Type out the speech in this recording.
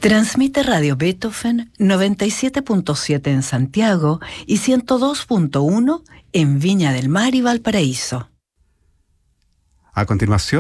Transmite Radio Beethoven 97.7 en Santiago y 102.1 en Viña del Mar y Valparaíso. A continuación,